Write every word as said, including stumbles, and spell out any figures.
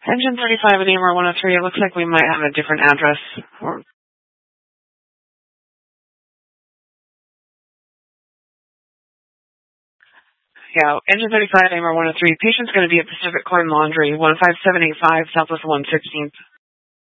Engine thirty-five and A M R one oh three, it looks like we might have a different address. Or yeah, Engine thirty-five, A M R one oh three. Patient's going to be at Pacific Coin Laundry, one five seven eight five Southwest one sixteenth.